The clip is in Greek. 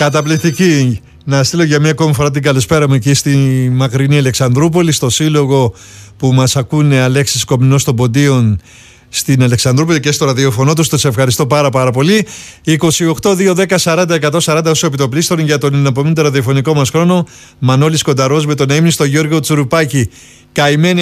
Καταπληκτική. Να στείλω για μία ακόμη φορά την καλησπέρα μου εκεί στη μακρινή Αλεξανδρούπολη, στο σύλλογο που μας ακούνε Αλέξης Κομνηνός των Ποντίων στην Αλεξανδρούπολη και στο ραδιοφωνό τους. Τους ευχαριστώ πάρα πολύ. 28-210-40-140 όσο επιτοπλίστων για τον εναπομείνοντα ραδιοφωνικό μας χρόνο. Μανώλης Κονταρός με τον έμνηστο Γιώργο Τσουρουπάκη. Καημένη